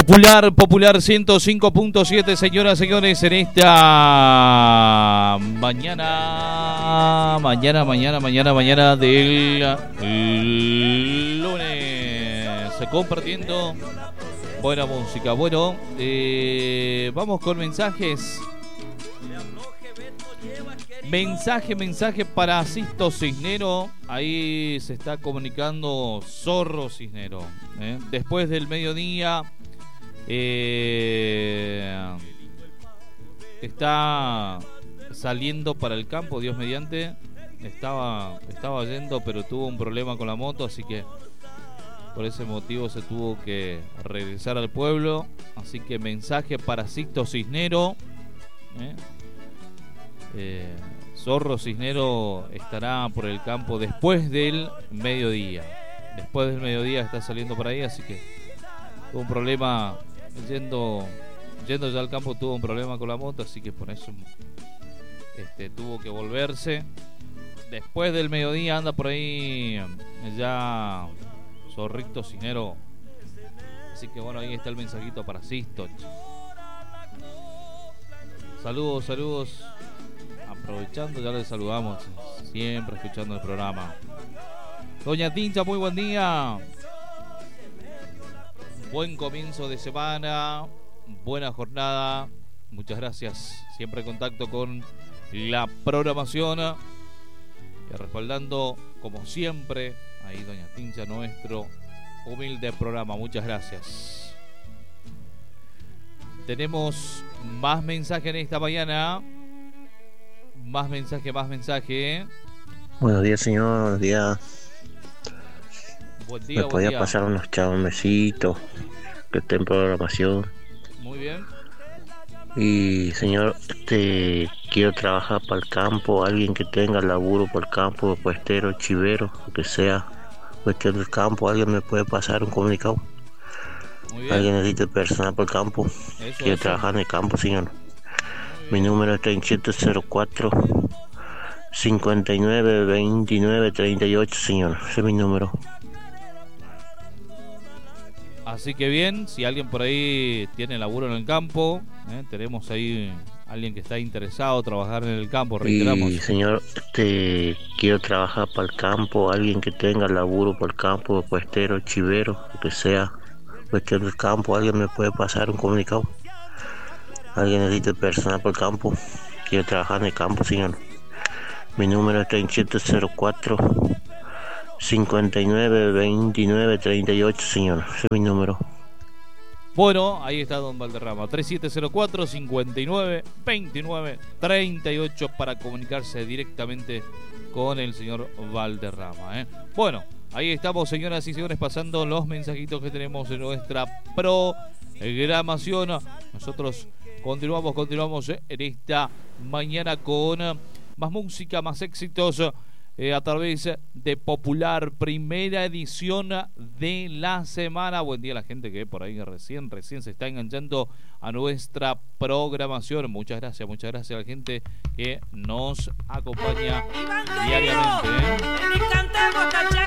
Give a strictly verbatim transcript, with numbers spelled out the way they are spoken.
Popular, Popular ciento cinco punto siete, señoras y señores, en esta mañana, mañana, mañana, mañana, mañana del lunes, compartiendo buena música. Bueno, eh, vamos con mensajes. Mensaje, mensaje para Sisto Cisnero. Ahí se está comunicando Zorro Cisnero. ¿eh? Después del mediodía eh, está saliendo para el campo, Dios mediante. Estaba, estaba yendo, pero tuvo un problema con la moto, así que por ese motivo se tuvo que regresar al pueblo. Así que mensaje para Sisto Cisnero. ¿eh? Eh, Zorro Cisnero estará por el campo después del mediodía. Después del mediodía está saliendo por ahí, así que tuvo un problema yendo, yendo ya al campo, tuvo un problema con la moto, así que por eso este, tuvo que volverse. Después del mediodía anda por ahí ya Zorrito Cisnero. Así que bueno, ahí está el mensajito para Sisto. Saludos, saludos. Aprovechando, ya les saludamos, siempre escuchando el programa. Doña Tincha, muy buen día. Buen comienzo de semana, buena jornada. Muchas gracias. Siempre en contacto con la programación y respaldando, como siempre, ahí Doña Tincha, nuestro humilde programa. Muchas gracias. Tenemos más mensajes en esta mañana. Más mensaje, más mensaje. Buenos días, señor. Buenos días. Buen día, ¿Me podía día. pasar unos chamecitos que esté en programación? Muy bien. Y, señor, este, quiero trabajar para el campo. Alguien que tenga laburo por el campo, puestero, chivero, lo que sea, cuestión del campo. ¿Alguien me puede pasar un comunicado? Muy bien. ¿Alguien necesita personal por el campo? Eso, Quiero eso. trabajar en el campo, señor. Mi número es treinta y siete cero cuatro, cincuenta y nueve, veintinueve, treinta y ocho, señor. Ese es mi número. Así que bien, si alguien por ahí tiene laburo en el campo, ¿eh? tenemos ahí alguien que está interesado en trabajar en el campo, reiteramos. Y, señor, este, quiero trabajar para el campo. Alguien que tenga laburo por el campo, puestero, chivero, lo que sea, cuestión del campo. ¿Alguien me puede pasar un comunicado? ¿Alguien necesita personal por el campo? Quiero trabajar en el campo, señor. Mi número es treinta y siete cero cuatro, cincuenta y nueve, veintinueve, treinta y ocho, señor. Ese es mi número. Bueno, ahí está don Valderrama. treinta y siete cero cuatro, cincuenta y nueve, veintinueve, treinta y ocho para comunicarse directamente con el señor Valderrama. ¿eh? Bueno, ahí estamos, señoras y señores, pasando los mensajitos que tenemos en nuestra programación. Nosotros Continuamos, continuamos en esta mañana con más música, más éxitos eh, a través de Popular, primera edición de la semana. Buen día a la gente que por ahí recién, recién se está enganchando a nuestra programación. Muchas gracias, muchas gracias a la gente que nos acompaña diariamente. ¿eh?